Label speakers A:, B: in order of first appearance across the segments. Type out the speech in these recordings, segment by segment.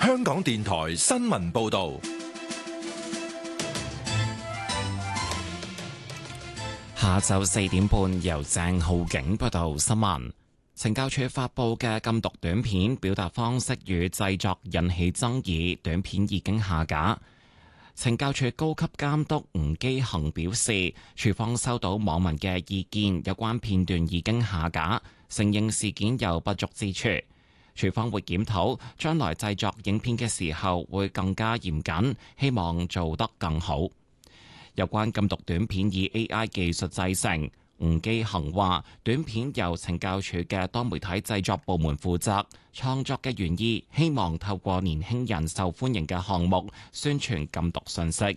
A: 香港電台新聞報道。
B: 下晝4點半，由鄭浩景報道新聞。懲教署發布嘅禁毒短片表達方式與製作引起爭議，短片已經下架。懲教署高級監督吳基恒表示，署方收到網民嘅意見，有關片段已經下架，承認事件有不足之處。署方會檢討，將來製作影片嘅時候會更加嚴謹，希望做得更好。有關禁毒短片以 AI 技術製成，吳基恒話短片由懲教署嘅多媒體製作部門負責，創作嘅原意希望透過年輕人受歡迎嘅項目宣傳禁毒信息。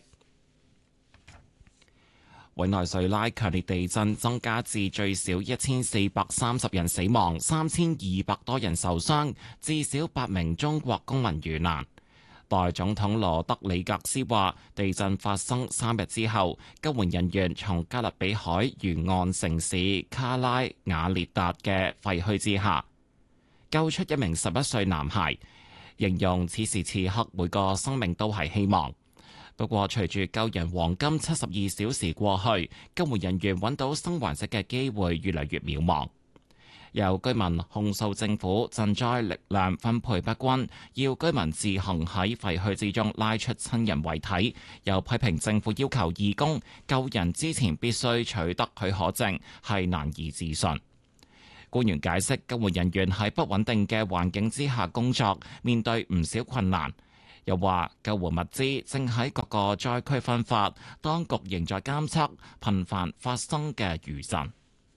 B: 委內瑞拉強烈地震增加至最少1430人死亡，3200多人受傷，至少8名中國公民遇難。代總統羅德里格斯話，地震發生3日之後，救援人員從加勒比海沿岸城市卡拉瓦列達嘅廢墟之下救出一名11歲男孩，形容此時此刻每個生命都係希望。不過，隨住救人黃金72小時過去，救援人員揾到生還者嘅機會越嚟越渺茫。有居民控訴政府賑災力量分配不均，要居民自行喺廢墟之中拉出親人遺體，又批評政府要求義工救人之前必須取得許可證，係難以置信。官員解釋，救援人員喺不穩定嘅環境之下工作，面對唔少困難。又話救援物資正喺各個災區分發，當局仍在監測頻繁發生嘅餘震。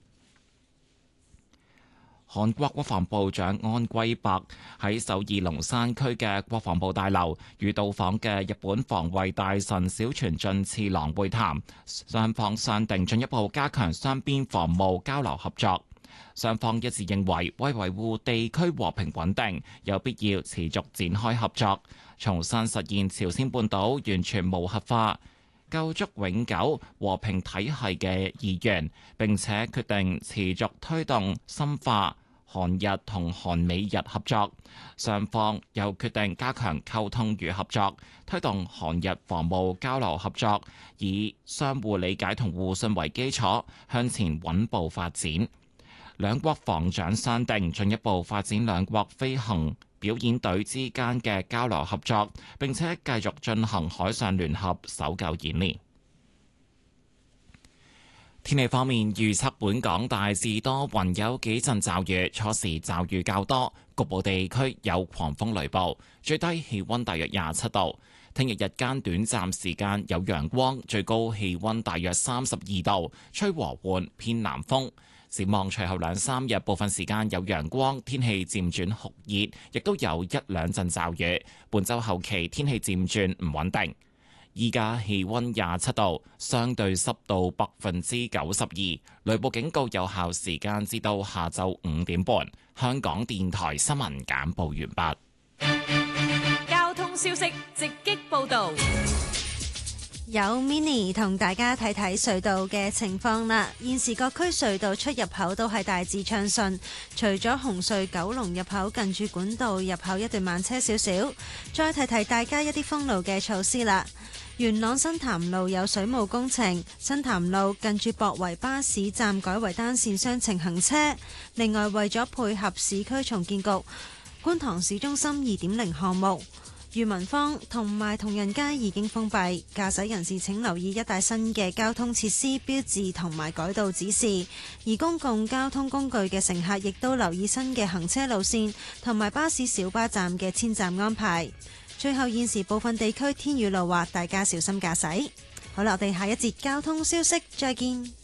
B: 韓國國防部長安圭白喺首爾龍山區嘅國防部大樓與到訪嘅日本防衛大臣小泉進次郎會談，雙方商定進一步加強雙邊防務交流合作。雙方一致認為，為維護地區和平穩定，有必要持續展開合作，重新實現朝鮮半島完全無核化、構築永久和平體系嘅意願，並且決定持續推動深化韓日同韓美日合作。雙方又決定加強溝通與合作，推動韓日防務交流合作，以相互理解同互信為基礎，向前穩步發展。兩國防長商定進一步發展兩國飛行表演隊之間嘅交流合作，並且繼續進行海上聯合搜救演練。天氣方面，預測本港大致多雲，有幾陣驟雨，初時驟雨較多，局部地區有狂風雷暴，最低氣溫大約27度。聽日日間短暫時間有陽光，最高氣溫大約32度，吹和緩偏南風。展望隨後2-3日，部分時間有陽光，天氣漸轉酷熱，亦都有1-2陣驟雨。本週後期天氣漸轉唔穩定。依家氣溫27度，相對濕度92%，雷暴警告有效時間至到下晝5點半。香港電台新聞簡報完
C: 畢。交通消息直擊報道。
D: 有 Mini 同大家睇睇隧道嘅情況啦。現時各區隧道出入口都係大致暢順，除咗紅隧九龍入口近住管道入口一段慢車少少。再提提大家一啲封路嘅措施啦。元朗新潭路有水務工程，新潭路近住博圍巴士站改為單線雙程行車。另外，為咗配合市區重建局觀塘市中心2.0項目，裕民坊同埋同仁街已經封閉，駕駛人士請留意一帶新嘅交通設施標誌同埋改道指示。而公共交通工具嘅乘客亦都留意新嘅行車路線同埋巴士小巴站嘅遷站安排。最後，現時部分地區天雨路滑，大家小心駕駛。好啦，我哋下一節交通消息再見。